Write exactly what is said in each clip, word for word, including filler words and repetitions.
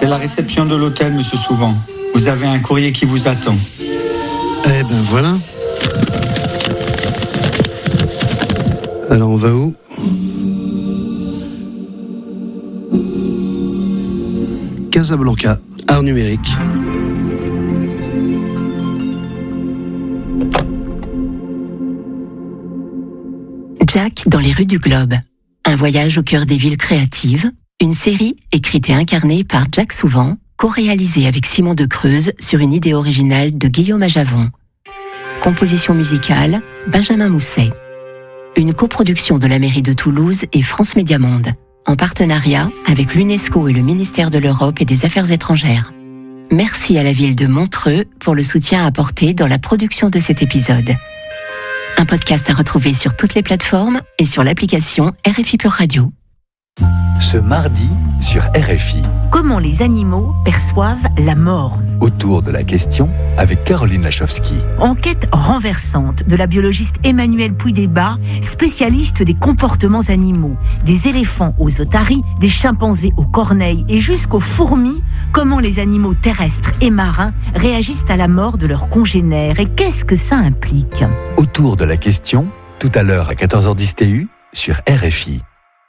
la réception de l'hôtel, monsieur Souvent. Vous avez un courrier qui vous attend. Eh ben voilà. Alors on va où ? Casablanca, art numérique. Jack dans les rues du Globe. Un voyage au cœur des villes créatives. Une série écrite et incarnée par Jack Souvent, co-réalisée avec Simon de Creuse sur une idée originale de Guillaume Ajavon. Composition musicale, Benjamin Mousset. Une coproduction de la mairie de Toulouse et France Média Monde, en partenariat avec l'UNESCO et le ministère de l'Europe et des Affaires étrangères. Merci à la ville de Montreux pour le soutien apporté dans la production de cet épisode. Un podcast à retrouver sur toutes les plateformes et sur l'application R F I Pure Radio. Ce mardi sur R F I. Comment les animaux perçoivent la mort ? Autour de la question avec Caroline Lachowski. Enquête renversante de la biologiste Emmanuelle Puy-Desbas, spécialiste des comportements animaux. Des éléphants aux otaries, des chimpanzés aux corneilles et jusqu'aux fourmis, comment les animaux terrestres et marins réagissent à la mort de leurs congénères et qu'est-ce que ça implique ? Autour de la question, tout à l'heure à quatorze heures dix T U sur R F I.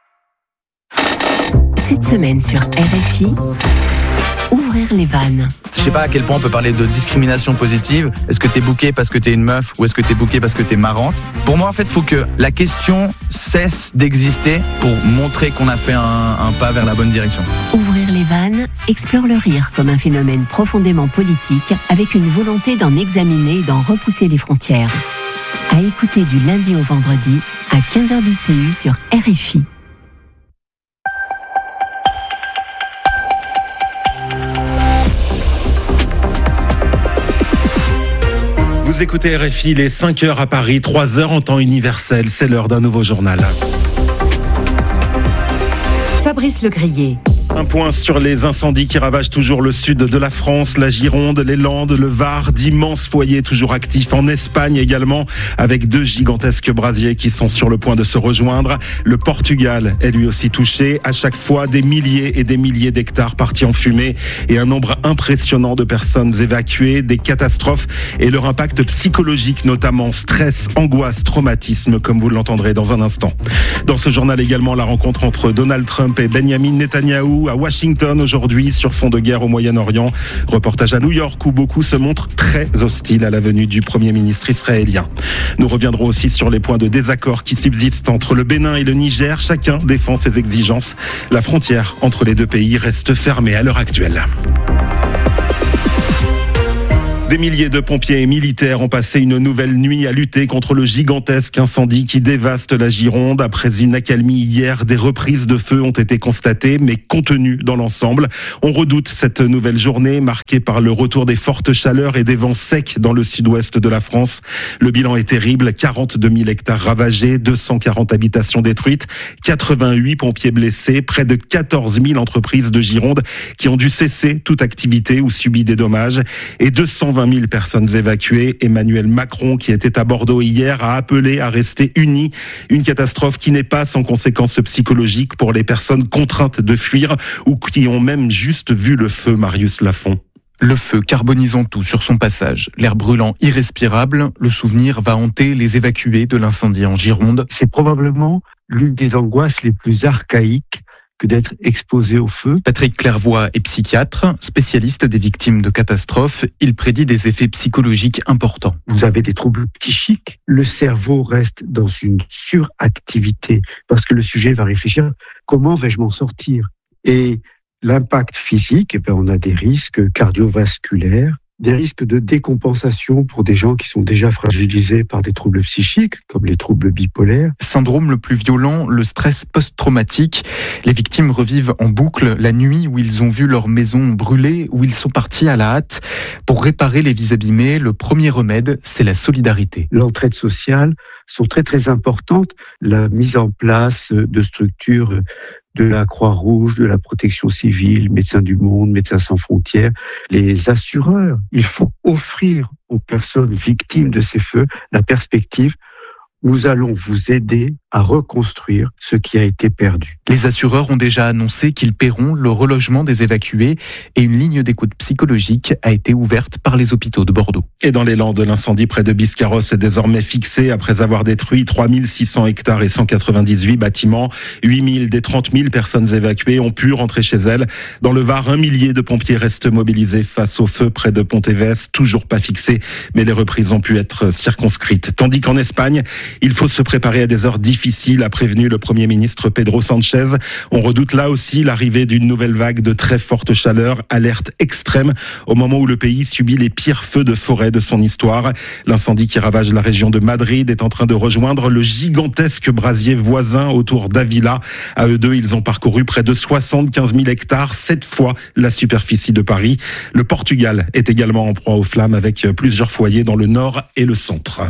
Cette semaine sur R F I, ouvrir les vannes. Je sais pas à quel point on peut parler de discrimination positive. Est-ce que t'es booké parce que t'es une meuf ou est-ce que t'es booké parce que t'es marrante ? Pour moi, en fait, il faut que la question cesse d'exister pour montrer qu'on a fait un, un pas vers la bonne direction. Ouvrir les vannes explore le rire comme un phénomène profondément politique avec une volonté d'en examiner et d'en repousser les frontières. À écouter du lundi au vendredi à quinze heures dix T U sur R F I. Vous écoutez R F I, il est cinq heures à Paris, trois heures en temps universel, c'est l'heure d'un nouveau journal. Fabrice Legrier. Un point sur les incendies qui ravagent toujours le sud de la France, la Gironde, les Landes, le Var, d'immenses foyers toujours actifs en Espagne également, avec deux gigantesques brasiers qui sont sur le point de se rejoindre. Le Portugal est lui aussi touché. À chaque fois, des milliers et des milliers d'hectares partis en fumée et un nombre impressionnant de personnes évacuées, des catastrophes et leur impact psychologique, notamment stress, angoisse, traumatisme, comme vous l'entendrez dans un instant. Dans ce journal également, la rencontre entre Donald Trump et Benjamin Netanyahou à Washington aujourd'hui sur fond de guerre au Moyen-Orient. Reportage à New York où beaucoup se montrent très hostiles à la venue du Premier ministre israélien. Nous reviendrons aussi sur les points de désaccord qui subsistent entre le Bénin et le Niger. Chacun défend ses exigences. La frontière entre les deux pays reste fermée à l'heure actuelle. Des milliers de pompiers et militaires ont passé une nouvelle nuit à lutter contre le gigantesque incendie qui dévaste la Gironde. Après une accalmie hier, des reprises de feu ont été constatées, mais contenues dans l'ensemble. On redoute cette nouvelle journée marquée par le retour des fortes chaleurs et des vents secs dans le sud-ouest de la France. Le bilan est terrible, quarante-deux mille hectares ravagés, deux cent quarante habitations détruites, quatre-vingt-huit pompiers blessés, près de quatorze mille entreprises de Gironde qui ont dû cesser toute activité ou subi des dommages et deux cent vingt mille personnes évacuées. Emmanuel Macron, qui était à Bordeaux hier, a appelé à rester unis. Une catastrophe qui n'est pas sans conséquences psychologiques pour les personnes contraintes de fuir ou qui ont même juste vu le feu, Marius Lafont. Le feu carbonisant tout sur son passage, l'air brûlant irrespirable, le souvenir va hanter les évacués de l'incendie en Gironde. C'est probablement l'une des angoisses les plus archaïques que d'être exposé au feu. Patrick Clairvoy est psychiatre, spécialiste des victimes de catastrophes. Il prédit des effets psychologiques importants. Vous avez des troubles psychiques. Le cerveau reste dans une suractivité parce que le sujet va réfléchir « comment vais-je m'en sortir ?» Et l'impact physique, eh bien, on a des risques cardiovasculaires, des risques de décompensation pour des gens qui sont déjà fragilisés par des troubles psychiques, comme les troubles bipolaires. Syndrome le plus violent, le stress post-traumatique. Les victimes revivent en boucle la nuit où ils ont vu leur maison brûler, où ils sont partis à la hâte. Pour réparer les vies abîmées, le premier remède, c'est la solidarité. L'entraide sociale sont très très importantes. La mise en place de structures de la Croix-Rouge, de la Protection civile, Médecins du Monde, Médecins sans frontières, les assureurs. Il faut offrir aux personnes victimes de ces feux la perspective nous allons vous aider à reconstruire ce qui a été perdu. Les assureurs ont déjà annoncé qu'ils paieront le relogement des évacués et une ligne d'écoute psychologique a été ouverte par les hôpitaux de Bordeaux. Et dans les Landes, l'incendie près de Biscarrosse est désormais fixé après avoir détruit trois mille six cents hectares et cent quatre-vingt-dix-huit bâtiments. huit mille des trente mille personnes évacuées ont pu rentrer chez elles. Dans le Var, un millier de pompiers restent mobilisés face au feu près de Pontévès, toujours pas fixé, mais les reprises ont pu être circonscrites. Tandis qu'en Espagne, il faut se préparer à des heures difficiles, a prévenu le Premier ministre Pedro Sánchez. On redoute là aussi l'arrivée d'une nouvelle vague de très forte chaleur, alerte extrême au moment où le pays subit les pires feux de forêt de son histoire. L'incendie qui ravage la région de Madrid est en train de rejoindre le gigantesque brasier voisin autour d'Avila. À eux deux, ils ont parcouru près de soixante-quinze mille hectares, sept fois la superficie de Paris. Le Portugal est également en proie aux flammes avec plusieurs foyers dans le nord et le centre.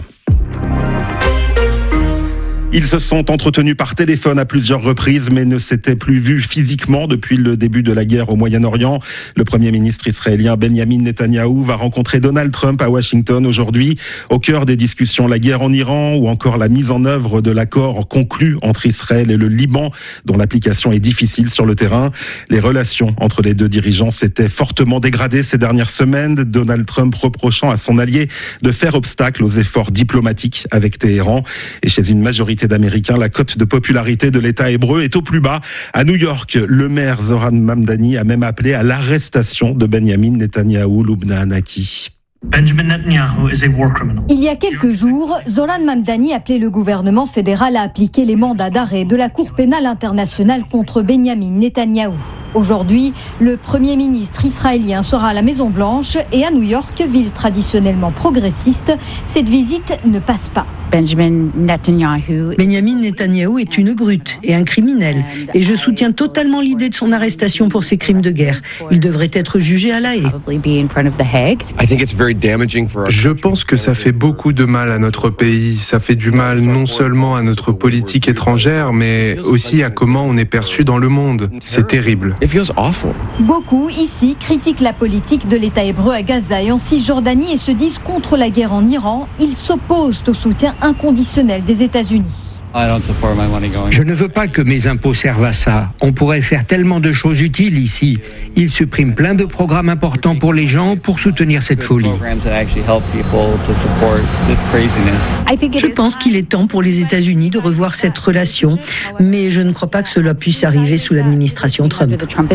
Ils se sont entretenus par téléphone à plusieurs reprises, mais ne s'étaient plus vus physiquement depuis le début de la guerre au Moyen-Orient. Le Premier ministre israélien Benjamin Netanyahou va rencontrer Donald Trump à Washington aujourd'hui. Au cœur des discussions, la guerre en Iran ou encore la mise en œuvre de l'accord conclu entre Israël et le Liban, dont l'application est difficile sur le terrain. Les relations entre les deux dirigeants s'étaient fortement dégradées ces dernières semaines, Donald Trump reprochant à son allié de faire obstacle aux efforts diplomatiques avec Téhéran. Et chez une majorité d'Américains, la cote de popularité de l'État hébreu est au plus bas. À New York, le maire Zoran Mamdani a même appelé à l'arrestation de Benjamin Netanyahou, Lubna Anaki. Il y a quelques jours, Zoran Mamdani appelait le gouvernement fédéral à appliquer les mandats d'arrêt de la Cour pénale internationale contre Benjamin Netanyahou. Aujourd'hui, le Premier ministre israélien sera à la Maison-Blanche et à New York, ville traditionnellement progressiste, cette visite ne passe pas. Benjamin Netanyahu. Benjamin Netanyahou est une brute et un criminel. Et je soutiens totalement l'idée de son arrestation pour ses crimes de guerre. Il devrait être jugé à La Haye. Je pense que ça fait beaucoup de mal à notre pays. Ça fait du mal non seulement à notre politique étrangère, mais aussi à comment on est perçu dans le monde. C'est terrible. Beaucoup ici critiquent la politique de l'État hébreu à Gaza et en Cisjordanie et se disent contre la guerre en Iran. Ils s'opposent au soutien inconditionnel des États-Unis. Je ne veux pas que mes impôts servent à ça. On pourrait faire tellement de choses utiles ici. Ils suppriment plein de programmes importants pour les gens pour soutenir cette folie. Je pense qu'il est temps pour les États-Unis de revoir cette relation, mais je ne crois pas que cela puisse arriver sous l'administration Trump.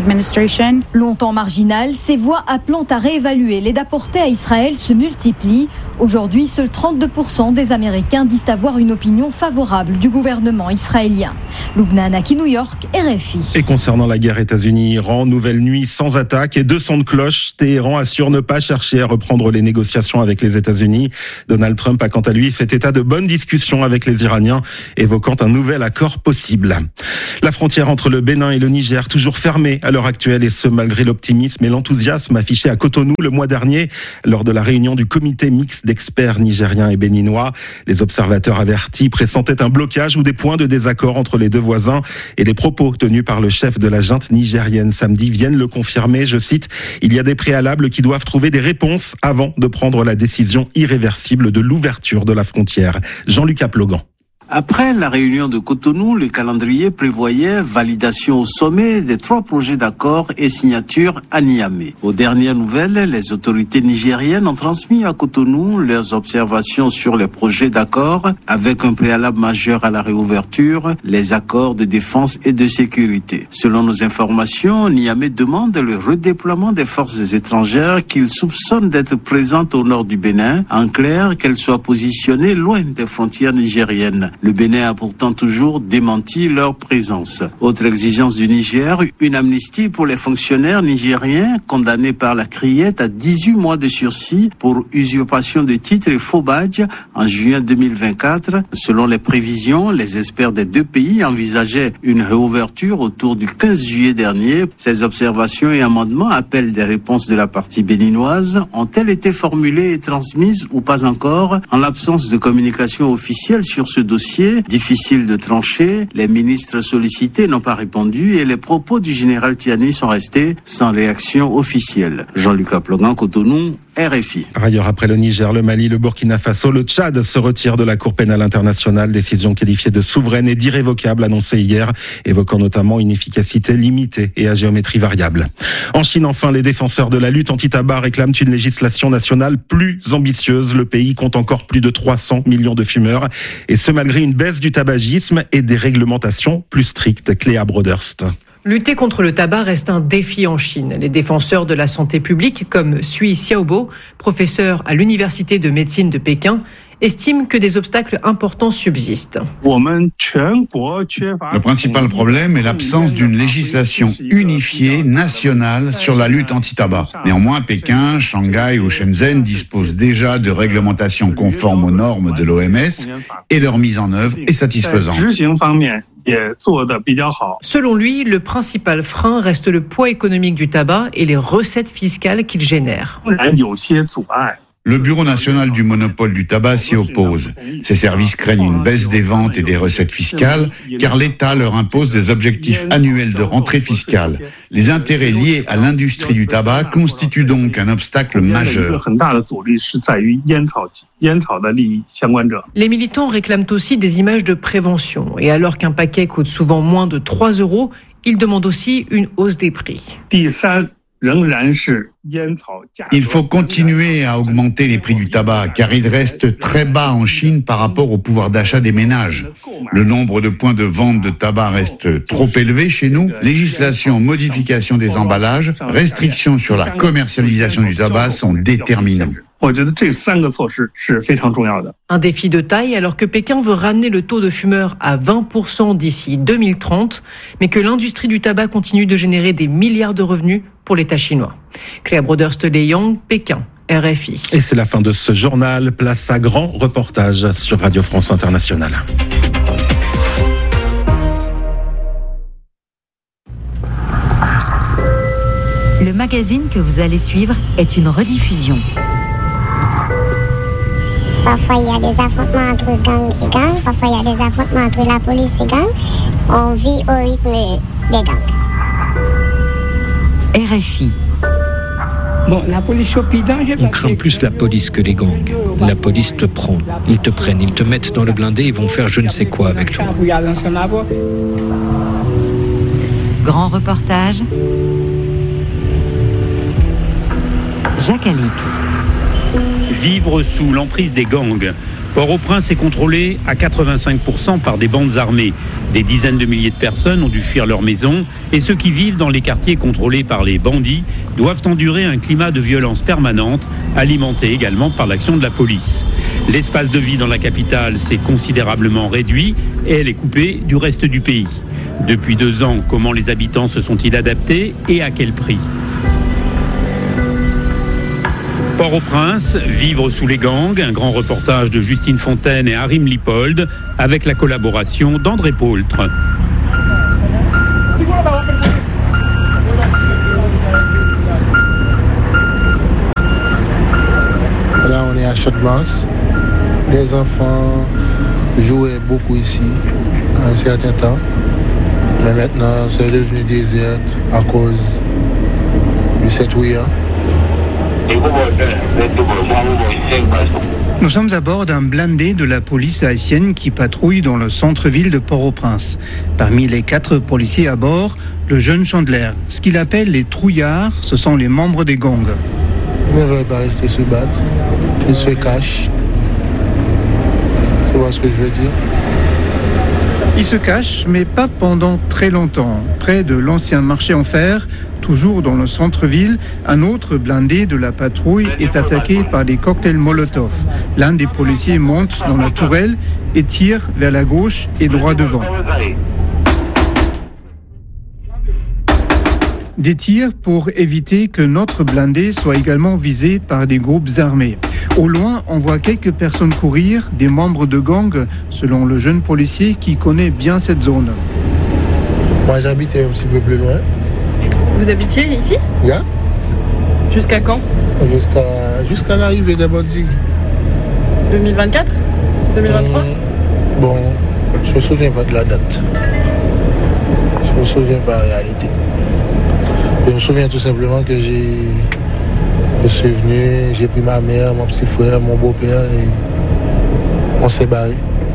Longtemps marginal, ces voix appelant à réévaluer l'aide apportée à Israël se multiplient. Aujourd'hui, seuls trente-deux pour cent des Américains disent avoir une opinion favorable du gouvernement israélien. Lubna Anaki, New York, R F I. Et concernant la guerre États-Unis-Iran, nouvelle nuit sans attaque et deux sons de cloche. Téhéran assure ne pas chercher à reprendre les négociations avec les États-Unis. Donald Trump a quant à lui fait état de bonnes discussions avec les Iraniens, évoquant un nouvel accord possible. La frontière entre le Bénin et le Niger, toujours fermée à l'heure actuelle, et ce malgré l'optimisme et l'enthousiasme affiché à Cotonou le mois dernier lors de la réunion du comité mixte d'experts nigériens et béninois. Les observateurs avertis pressentaient un blocage ou des points de désaccord entre les deux voisins, et les propos tenus par le chef de la junte nigérienne samedi viennent le confirmer. Je cite: il y a des préalables qui doivent trouver des réponses avant de prendre la décision irréversible de l'ouverture de la frontière. Jean-Luc Aplogan. Après la réunion de Cotonou, le calendrier prévoyait validation au sommet des trois projets d'accord et signature à Niamey. Aux dernières nouvelles, les autorités nigériennes ont transmis à Cotonou leurs observations sur les projets d'accord avec un préalable majeur à la réouverture, les accords de défense et de sécurité. Selon nos informations, Niamey demande le redéploiement des forces étrangères qu'il soupçonne d'être présentes au nord du Bénin. En clair, qu'elles soient positionnées loin des frontières nigériennes. Le Bénin a pourtant toujours démenti leur présence. Autre exigence du Niger, une amnistie pour les fonctionnaires nigériens condamnés par la Criette à dix-huit mois de sursis pour usurpation de titres et faux badges en juin deux mille vingt-quatre. Selon les prévisions, les experts des deux pays envisageaient une réouverture autour du quinze juillet dernier. Ces observations et amendements appellent des réponses de la partie béninoise. Ont-elles été formulées et transmises ou pas encore? En l'absence de communication officielle sur ce dossier, difficile de trancher, les ministres sollicités n'ont pas répondu et les propos du général Tiani sont restés sans réaction officielle. Jean-Luc Aplogan, Cotonou, R F I. Par ailleurs, après le Niger, le Mali, le Burkina Faso, le Tchad se retire de la Cour pénale internationale. Décision qualifiée de souveraine et d'irrévocable annoncée hier, évoquant notamment une efficacité limitée et à géométrie variable. En Chine, enfin, les défenseurs de la lutte anti-tabac réclament une législation nationale plus ambitieuse. Le pays compte encore plus de trois cents millions de fumeurs, et ce malgré une baisse du tabagisme et des réglementations plus strictes. Cléa Broderst. Lutter contre le tabac reste un défi en Chine. Les défenseurs de la santé publique, comme Sui Xiaobo, professeur à l'université de médecine de Pékin, estiment que des obstacles importants subsistent. Le principal problème est l'absence d'une législation unifiée nationale sur la lutte anti-tabac. Néanmoins, Pékin, Shanghai ou Shenzhen disposent déjà de réglementations conformes aux normes de l'O M S et leur mise en œuvre est satisfaisante. Selon lui, le principal frein reste le poids économique du tabac et les recettes fiscales qu'il génère. Le Bureau national du monopole du tabac s'y oppose. Ces services craignent une baisse des ventes et des recettes fiscales car l'État leur impose des objectifs annuels de rentrée fiscale. Les intérêts liés à l'industrie du tabac constituent donc un obstacle majeur. Les militants réclament aussi des images de prévention. Et alors qu'un paquet coûte souvent moins de trois euros, ils demandent aussi une hausse des prix. Il faut continuer à augmenter les prix du tabac car il reste très bas en Chine par rapport au pouvoir d'achat des ménages. Le nombre de points de vente de tabac reste trop élevé chez nous. Législation, modification des emballages, restrictions sur la commercialisation du tabac sont déterminants. Un défi de taille alors que Pékin veut ramener le taux de fumeurs à vingt pour cent d'ici deux mille trente, mais que l'industrie du tabac continue de générer des milliards de revenus pour l'État chinois. Cléa Broderst-Leyong, Pékin, R F I. Et c'est la fin de ce journal. Place à grand reportage sur Radio France Internationale. Le magazine que vous allez suivre est une rediffusion. Parfois, il y a des affrontements entre gangs et gangs. Parfois, il y a des affrontements entre la police et gangs. On vit au rythme des gangs. R F I. Bon, la police au Pidan, on craint plus la police que les gangs. La police te prend, ils te prennent, ils te mettent dans le blindé, ils vont faire je ne sais quoi avec toi. Grand reportage. Jacques Alix. Vivre sous l'emprise des gangs. Port-au-Prince est contrôlé à quatre-vingt-cinq pour cent par des bandes armées. Des dizaines de milliers de personnes ont dû fuir leur maison et ceux qui vivent dans les quartiers contrôlés par les bandits doivent endurer un climat de violence permanente, alimenté également par l'action de la police. L'espace de vie dans la capitale s'est considérablement réduit et elle est coupée du reste du pays. Depuis deux ans, comment les habitants se sont-ils adaptés et à quel prix ? Port-au-Prince, vivre sous les gangs, un grand reportage de Justine Fontaine et Harim Lipold, avec la collaboration d'André Paultre. Là, on est à Château-Mars. Les enfants jouaient beaucoup ici à un certain temps, mais maintenant, c'est devenu désert à cause du sept juillet. Nous sommes à bord d'un blindé de la police haïtienne qui patrouille dans le centre-ville de Port-au-Prince. Parmi les quatre policiers à bord, le jeune Chandler. Ce qu'il appelle les trouillards, ce sont les membres des gangs. Ils ne veulent pas rester se battre, ils se cachent. Tu vois ce que je veux dire ? Ils se cachent, mais pas pendant très longtemps. Près de l'ancien marché en fer, toujours dans le centre-ville, un autre blindé de la patrouille est attaqué par des cocktails Molotov. L'un des policiers monte dans la tourelle et tire vers la gauche et droit devant. Des tirs pour éviter que notre blindé soit également visé par des groupes armés. Au loin, on voit quelques personnes courir, des membres de gang, selon le jeune policier qui connaît bien cette zone. Moi, j'habitais un petit peu plus loin. Vous habitiez ici ? Oui. Yeah. Jusqu'à quand ? Jusqu'à, jusqu'à l'arrivée des bandits. deux mille vingt-quatre ? deux mille vingt-trois ? Mmh, bon, je ne me souviens pas de la date. Je ne me souviens pas en réalité. Je me souviens tout simplement que j'ai, Je suis venu, j'ai pris ma mère, mon petit frère, mon beau-père et on s'est barré.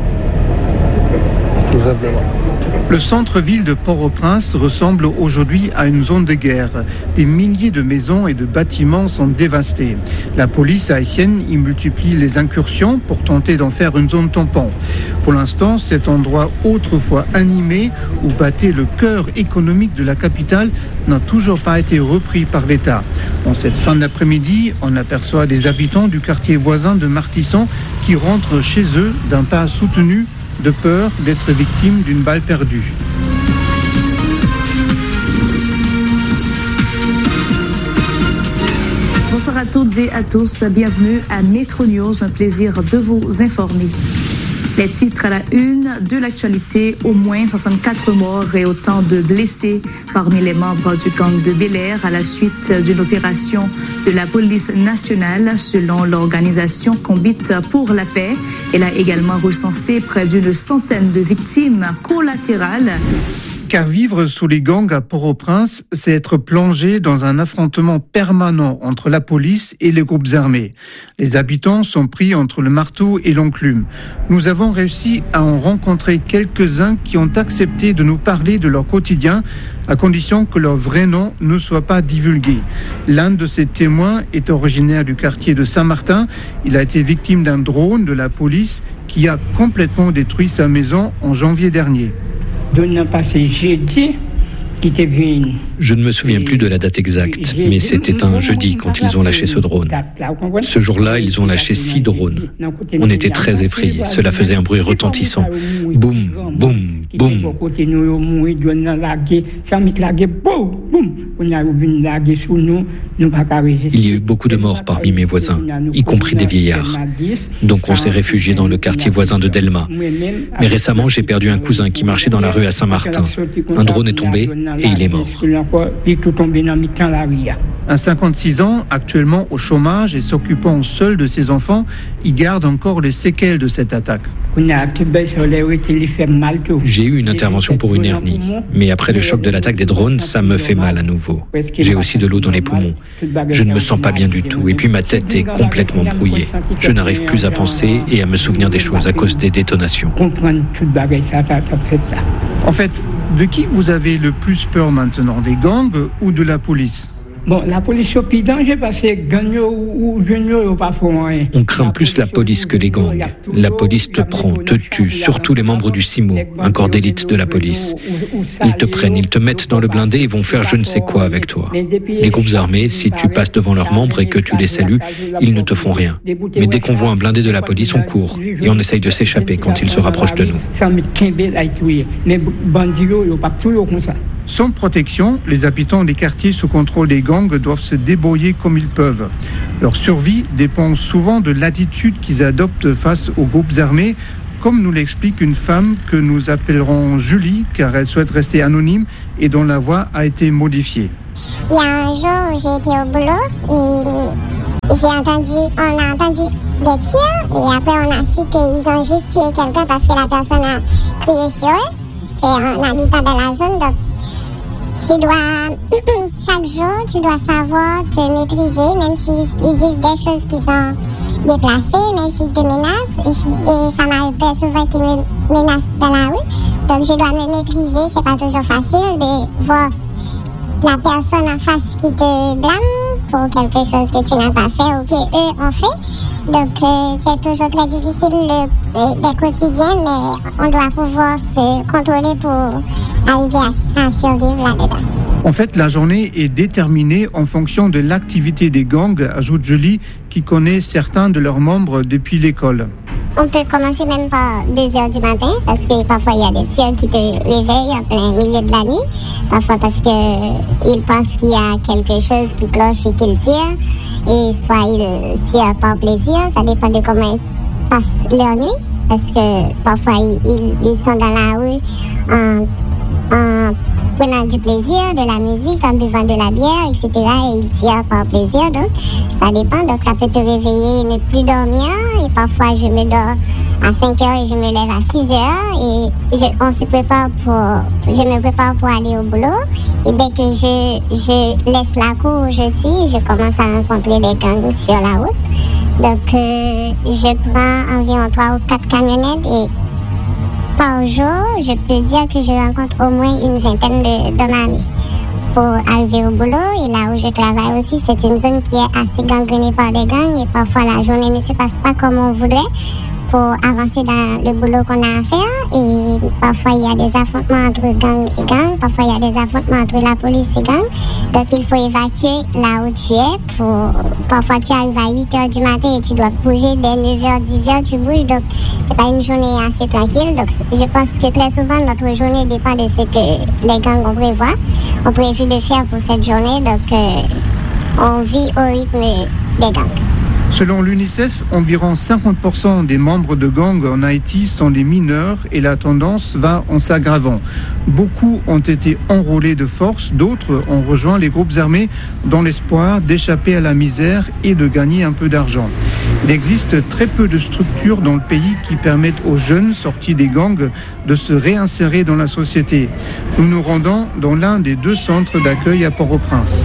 Tout simplement. Le centre-ville de Port-au-Prince ressemble aujourd'hui à une zone de guerre. Des milliers de maisons et de bâtiments sont dévastés. La police haïtienne y multiplie les incursions pour tenter d'en faire une zone tampon. Pour l'instant, cet endroit autrefois animé, où battait le cœur économique de la capitale, n'a toujours pas été repris par l'État. En cette fin d'après-midi, on aperçoit des habitants du quartier voisin de Martissan qui rentrent chez eux d'un pas soutenu, de peur d'être victimes d'une balle perdue. Bonsoir à toutes et à tous, bienvenue à Métro News, un plaisir de vous informer. Les titres à la une de l'actualité, au moins soixante-quatre morts et autant de blessés parmi les membres du gang de Bel-Air à la suite d'une opération de la police nationale selon l'organisation Combat pour la paix. Elle a également recensé près d'une centaine de victimes collatérales. Car vivre sous les gangs à Port-au-Prince, c'est être plongé dans un affrontement permanent entre la police et les groupes armés. Les habitants sont pris entre le marteau et l'enclume. Nous avons réussi à en rencontrer quelques-uns qui ont accepté de nous parler de leur quotidien, à condition que leur vrai nom ne soit pas divulgué. L'un de ces témoins est originaire du quartier de Saint-Martin. Il a été victime d'un drone de la police qui a complètement détruit sa maison en janvier dernier. Je ne me souviens plus de la date exacte, mais c'était un jeudi quand ils ont lâché ce drone. Ce jour-là, ils ont lâché six drones. On était très effrayés. Cela faisait un bruit retentissant. Boum, boum, boum. Il y a eu beaucoup de morts parmi mes voisins, y compris des vieillards. Donc on s'est réfugiés dans le quartier voisin de Delma. Mais récemment, j'ai perdu un cousin qui marchait dans la rue à Saint-Martin. Un drone est tombé et il est mort. À cinquante-six ans, actuellement au chômage et s'occupant seul de ses enfants, il garde encore les séquelles de cette attaque. J'ai eu une intervention pour une hernie, mais après le choc de l'attaque des drones, ça me fait mal à nouveau. J'ai aussi de l'eau dans les poumons. Je ne me sens pas bien du tout, et puis ma tête est complètement brouillée. Je n'arrive plus à penser et à me souvenir des choses à cause des détonations. En fait, de qui vous avez le plus peur maintenant, des gangs ou de la police ? Bon, la police au danger parce que gagnant ou junior pas font rien. On craint plus la police que les gangs. La police te prend, te tue, surtout les membres du C I M O, un corps d'élite de la police. Ils te prennent, ils te mettent dans le blindé et vont faire je ne sais quoi avec toi. Les groupes armés, si tu passes devant leurs membres et que tu les salues, ils ne te font rien. Mais dès qu'on voit un blindé de la police, on court et on essaye de s'échapper quand ils se rapprochent de nous. Sans protection, les habitants des quartiers sous contrôle des gangs doivent se débrouiller comme ils peuvent. Leur survie dépend souvent de l'attitude qu'ils adoptent face aux groupes armés, comme nous l'explique une femme que nous appellerons Julie, car elle souhaite rester anonyme et dont la voix a été modifiée. Il y a un jour où j'ai été au boulot et j'ai entendu, on a entendu des tirs et après on a su qu'ils ont juste tué quelqu'un parce que la personne a crié sur eux. C'est un habitant de la zone, donc tu dois, chaque jour, tu dois savoir te maîtriser, même s'ils disent des choses qui sont déplacées, mais s'ils te menacent, et, et ça m'arrive très souvent qu'ils me menacent dans la rue, donc je dois me maîtriser, c'est pas toujours facile de voir la personne en face qui te blâme pour quelque chose que tu n'as pas fait ou qu'eux ont fait. Donc euh, c'est toujours très difficile le, le, le quotidien, mais on doit pouvoir se contrôler pour arriver à, à survivre là-dedans. En fait, la journée est déterminée en fonction de l'activité des gangs, ajoute Julie, qui connaît certains de leurs membres depuis l'école. On peut commencer même par deux heures du matin, parce que parfois il y a des tirs qui te réveillent en plein milieu de la nuit. Parfois parce qu'ils pensent qu'il y a quelque chose qui cloche et qu'ils tirent. Et soit ils tirent par plaisir, ça dépend de comment ils passent leur nuit. Parce que parfois ils, ils sont dans la rue en, en prenant du plaisir, de la musique, en buvant de la bière, et cetera. Et ils tirent par plaisir, donc ça dépend. Donc ça peut te réveiller et ne plus dormir. Et parfois je me dors à cinq heures et je me lève à six heures. Et je, on se prépare pour, je me prépare pour aller au boulot. Et dès que je, je laisse la cour où je suis, je commence à rencontrer des gangs sur la route. Donc euh, je prends environ trois ou quatre camionnettes et par jour, je peux dire que je rencontre au moins une vingtaine de, de mamies pour arriver au boulot. Et là où je travaille aussi, c'est une zone qui est assez gangrenée par des gangs et parfois la journée ne se passe pas comme on voudrait pour avancer dans le boulot qu'on a à faire. Et parfois, il y a des affrontements entre gangs et gangs. Parfois, il y a des affrontements entre la police et gangs. Donc, il faut évacuer là où tu es. Pour... Parfois, tu arrives à huit heures du matin et tu dois bouger dès neuf heures, dix heures, tu bouges. Donc, c'est pas une journée assez tranquille. Donc, je pense que très souvent, notre journée dépend de ce que les gangs ont prévu. ont prévu de faire pour cette journée. Donc, euh, on vit au rythme des gangs. Selon l'UNICEF, environ cinquante pour cent des membres de gangs en Haïti sont des mineurs et la tendance va en s'aggravant. Beaucoup ont été enrôlés de force, d'autres ont rejoint les groupes armés dans l'espoir d'échapper à la misère et de gagner un peu d'argent. Il existe très peu de structures dans le pays qui permettent aux jeunes sortis des gangs de se réinsérer dans la société. Nous nous rendons dans l'un des deux centres d'accueil à Port-au-Prince.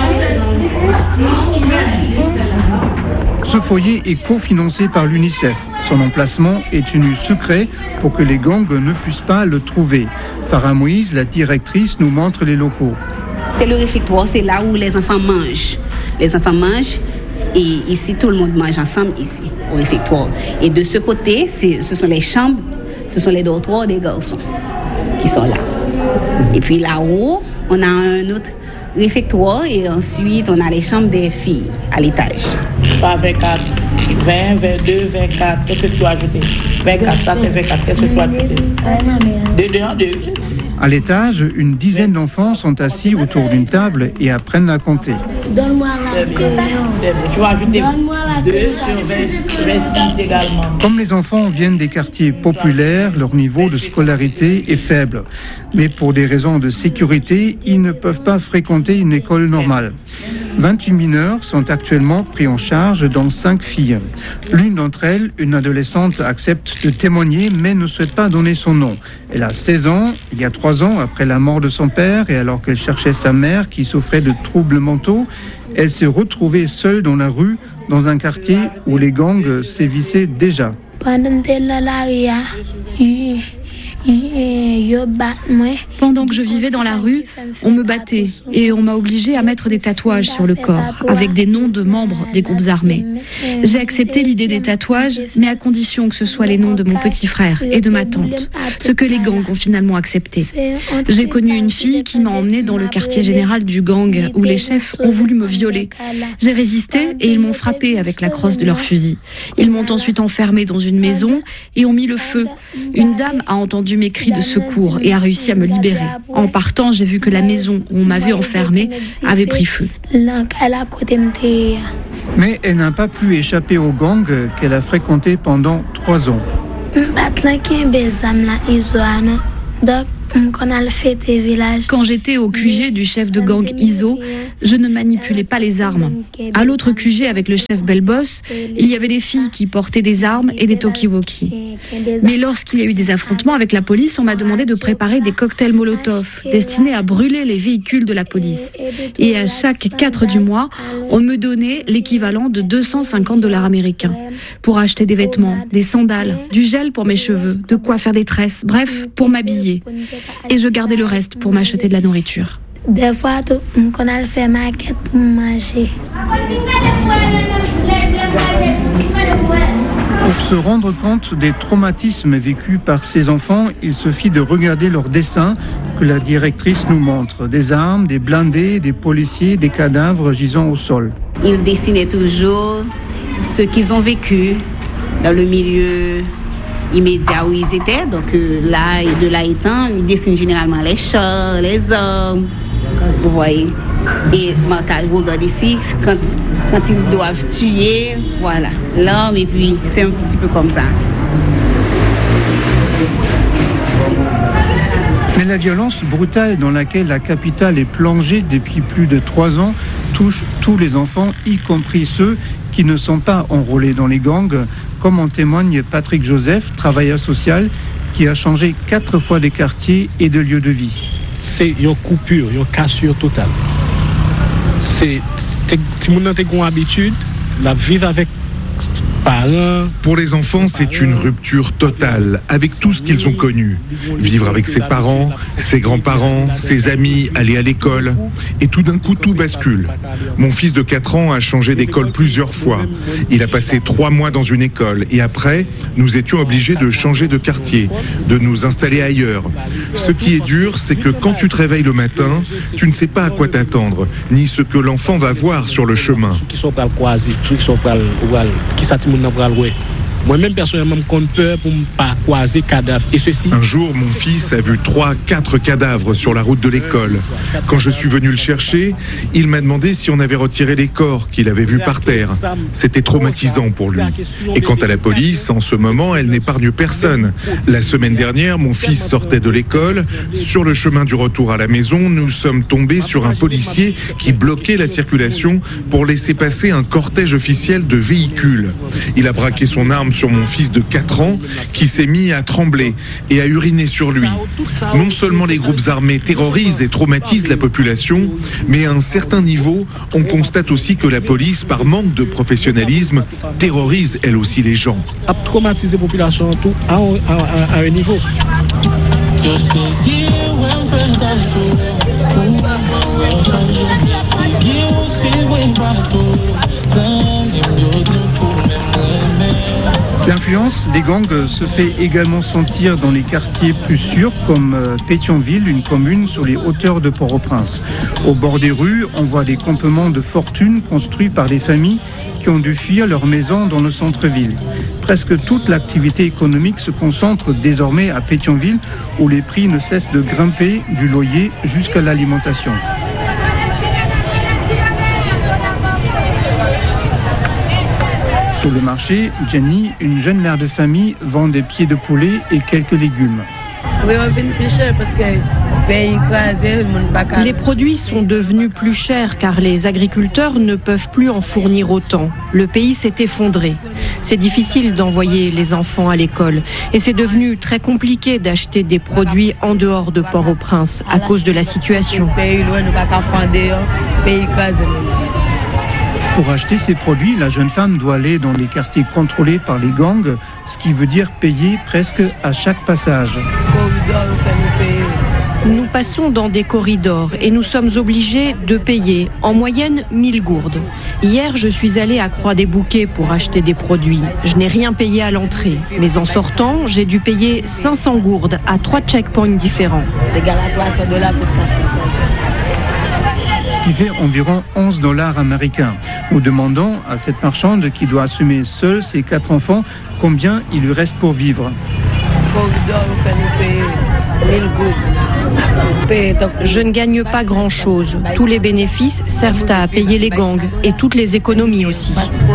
Ce foyer est cofinancé par l'UNICEF. Son emplacement est tenu secret pour que les gangs ne puissent pas le trouver. Farah Moïse, la directrice, nous montre les locaux. C'est le réfectoire, c'est là où les enfants mangent. Les enfants mangent et ici, tout le monde mange ensemble ici, au réfectoire. Et de ce côté, c'est, ce sont les chambres, ce sont les dortoirs des garçons qui sont là. Et puis là-haut, on a un autre réfectoire et ensuite on a les chambres des filles à l'étage. vingt-quatre, vingt, vingt-deux, vingt-quatre, qu'est-ce que tu as ajouté? vingt-quatre, ça fait vingt-quatre, qu'est-ce que tu as ajouté? Deux, deux, un, deux. À l'étage, une dizaine d'enfants sont assis autour d'une table et apprennent à compter. Donne-moi la crayon. Tu vas ajouter deux sur vingt-six également. Comme les enfants viennent des quartiers populaires, leur niveau de scolarité est faible. Mais pour des raisons de sécurité, ils ne peuvent pas fréquenter une école normale. vingt-huit mineurs sont actuellement pris en charge, dont cinq filles. L'une d'entre elles, une adolescente, accepte de témoigner mais ne souhaite pas donner son nom. Elle a seize ans, il y a trois ans, après la mort de son père et alors qu'elle cherchait sa mère qui souffrait de troubles mentaux, elle s'est retrouvée seule dans la rue, dans un quartier où les gangs sévissaient déjà. Pendant que je vivais dans la rue, on me battait et on m'a obligée à mettre des tatouages sur le corps avec des noms de membres des groupes armés. J'ai accepté l'idée des tatouages, mais à condition que ce soit les noms de mon petit frère et de ma tante, ce que les gangs ont finalement accepté. J'ai connu une fille qui m'a emmenée dans le quartier général du gang où les chefs ont voulu me violer. J'ai résisté et ils m'ont frappée avec la crosse de leur fusil. Ils m'ont ensuite enfermée dans une maison et ont mis le feu. Une dame a entendu mes cris de secours et a réussi à me libérer. En partant, j'ai vu que la maison où on m'avait enfermée avait pris feu. Mais elle n'a pas pu échapper au gang qu'elle a fréquenté pendant trois ans. Quand j'étais au Q G du chef de gang Iso, je ne manipulais pas les armes. À l'autre Q G avec le chef Belboss, il y avait des filles qui portaient des armes et des talkie-walkie. Mais lorsqu'il y a eu des affrontements avec la police, on m'a demandé de préparer des cocktails Molotov destinés à brûler les véhicules de la police. Et à chaque quatre du mois, on me donnait l'équivalent de deux cent cinquante dollars américains pour acheter des vêtements, des sandales, du gel pour mes cheveux, de quoi faire des tresses, bref, pour m'habiller. Et je gardais le reste pour m'acheter de la nourriture. Des fois, on a fait maquette pour manger. Pour se rendre compte des traumatismes vécus par ces enfants, il suffit de regarder leurs dessins que la directrice nous montre. Des armes, des blindés, des policiers, des cadavres gisant au sol. Ils dessinaient toujours ce qu'ils ont vécu dans le milieu immédiat où ils étaient. Donc euh, là, et de là étant, ils dessinent généralement les chars, les hommes, vous voyez. Et vous regardez ici, quand, quand ils doivent tuer, voilà, l'homme, et puis c'est un petit peu comme ça. Mais la violence brutale dans laquelle la capitale est plongée depuis plus de trois ans touche tous les enfants, y compris ceux qui ne sont pas enrôlés dans les gangs, comme en témoigne Patrick Joseph, travailleur social, qui a changé quatre fois de quartier et de lieu de vie. C'est une coupure, une cassure totale. C'est tout le monde a une habitude, la vivre avec parents. Pour les enfants, c'est une rupture totale avec tout ce qu'ils ont connu. Vivre avec ses parents, ses grands-parents, ses amis, aller à l'école. Et tout d'un coup, tout bascule. Mon fils de quatre ans a changé d'école plusieurs fois. Il a passé trois mois dans une école. Et après, nous étions obligés de changer de quartier, de nous installer ailleurs. Ce qui est dur, c'est que quand tu te réveilles le matin, tu ne sais pas à quoi t'attendre, ni ce que l'enfant va voir sur le chemin. Moi-même, personnellement, je compte peur pour ne pas croiser cadavres. Et ceci. Un jour, mon fils a vu trois, quatre cadavres sur la route de l'école. Quand je suis venu le chercher, il m'a demandé si on avait retiré les corps qu'il avait vus par terre. C'était traumatisant pour lui. Et quant à la police, en ce moment, elle n'épargne personne. La semaine dernière, mon fils sortait de l'école. Sur le chemin du retour à la maison, nous sommes tombés sur un policier qui bloquait la circulation pour laisser passer un cortège officiel de véhicules. Il a braqué son arme sur mon fils de quatre ans qui s'est mis à trembler et à uriner sur lui. Non seulement les groupes armés terrorisent et traumatisent la population, mais à un certain niveau, on constate aussi que la police, par manque de professionnalisme, terrorise elle aussi les gens. A traumatiser la population tout à, à, à, à un niveau. L'influence des gangs se fait également sentir dans les quartiers plus sûrs comme Pétionville, une commune sur les hauteurs de Port-au-Prince. Au bord des rues, on voit des campements de fortune construits par des familles qui ont dû fuir leur maison dans le centre-ville. Presque toute l'activité économique se concentre désormais à Pétionville, où les prix ne cessent de grimper du loyer jusqu'à l'alimentation. Sur le marché, Jenny, une jeune mère de famille, vend des pieds de poulet et quelques légumes. Les produits sont devenus plus chers car les agriculteurs ne peuvent plus en fournir autant. Le pays s'est effondré. C'est difficile d'envoyer les enfants à l'école et c'est devenu très compliqué d'acheter des produits en dehors de Port-au-Prince à cause de la situation. Pour acheter ces produits, la jeune femme doit aller dans les quartiers contrôlés par les gangs, ce qui veut dire payer presque à chaque passage. Nous passons dans des corridors et nous sommes obligés de payer en moyenne mille gourdes. Hier, je suis allée à Croix-des-Bouquets pour acheter des produits. Je n'ai rien payé à l'entrée, mais en sortant, j'ai dû payer cinq cents gourdes à trois checkpoints différents. Ce qui fait environ onze dollars américains. Nous demandons à cette marchande qui doit assumer seule ses quatre enfants combien il lui reste pour vivre. Je ne gagne pas grand-chose. Tous les bénéfices servent à payer les gangs et toutes les économies aussi.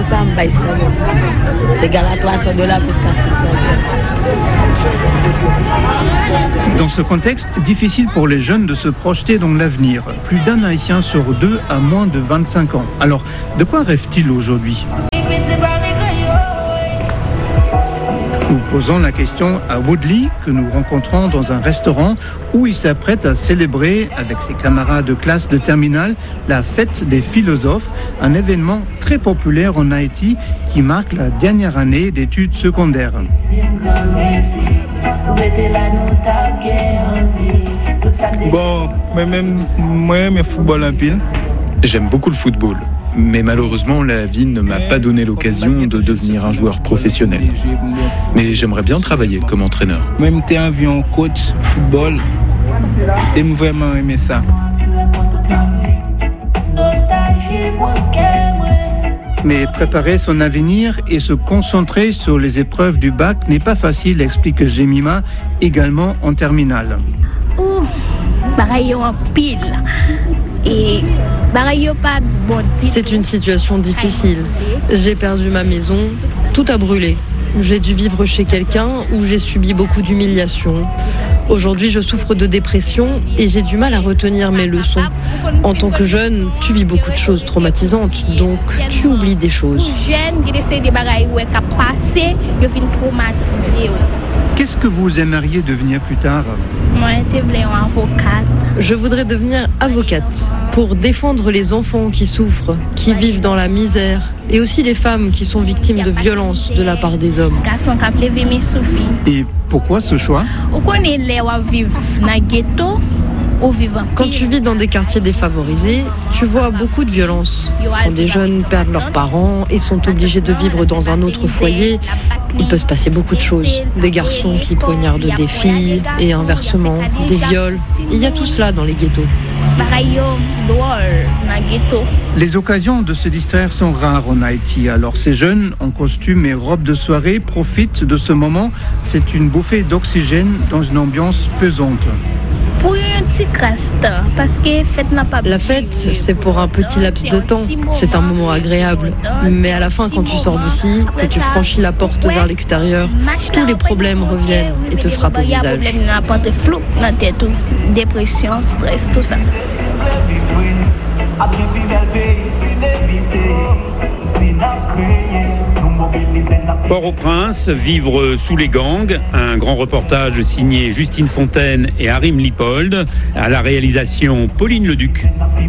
Dans ce contexte, difficile pour les jeunes de se projeter dans l'avenir. Plus d'un Haïtien sur deux a moins de vingt-cinq ans. Alors, de quoi rêve-t-il aujourd'hui ? Nous posons la question à Woodley, que nous rencontrons dans un restaurant où il s'apprête à célébrer avec ses camarades de classe de terminale la fête des philosophes, un événement très populaire en Haïti qui marque la dernière année d'études secondaires. Bon, moi-même, moi, j'aime le football en pile. J'aime beaucoup le football, mais malheureusement, la vie ne m'a pas donné l'occasion de devenir un joueur professionnel. Mais j'aimerais bien travailler comme entraîneur. Même t'es envie en coach football, j'aime vraiment aimer ça. Mais préparer son avenir et se concentrer sur les épreuves du bac n'est pas facile, explique Jemima, également en terminale. Ouh, bagaille en pile. Et c'est une situation difficile. J'ai perdu ma maison, tout a brûlé. J'ai dû vivre chez quelqu'un où j'ai subi beaucoup d'humiliations. Aujourd'hui, je souffre de dépression et j'ai du mal à retenir mes leçons. En tant que jeune, tu vis beaucoup de choses traumatisantes, donc tu oublies des choses. Qu'est-ce que vous aimeriez devenir plus tard? Je voudrais devenir avocate pour défendre les enfants qui souffrent, qui vivent dans la misère, et aussi les femmes qui sont victimes de violences de la part des hommes. Et pourquoi ce choix? Quand tu vis dans des quartiers défavorisés, tu vois beaucoup de violences. Quand des jeunes perdent leurs parents et sont obligés de vivre dans un autre foyer, il peut se passer beaucoup de choses. Des garçons qui poignardent des filles et inversement, des viols. Il y a tout cela dans les ghettos. Les occasions de se distraire sont rares en Haïti. Alors ces jeunes, en costume et robe de soirée, profitent de ce moment. C'est une bouffée d'oxygène dans une ambiance pesante. La fête, c'est pour un petit laps de temps. C'est un moment agréable. Mais à la fin, quand tu sors d'ici, que tu franchis la porte vers l'extérieur, tous les problèmes reviennent et te frappent au visage. Dépression, stress, tout ça. Port-au-Prince, vivre sous les gangs, un grand reportage signé Justine Fontaine et Harim Lipold, à la réalisation Pauline Leduc.